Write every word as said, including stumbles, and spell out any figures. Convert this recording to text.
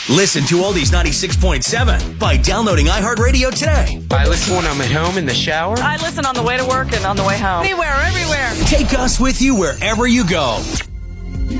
Listen to Oldies ninety-six point seven by downloading iHeartRadio today. I listen when I'm at home in the shower. I listen on the way to work and on the way home. Anywhere, everywhere. Take us with you wherever you go.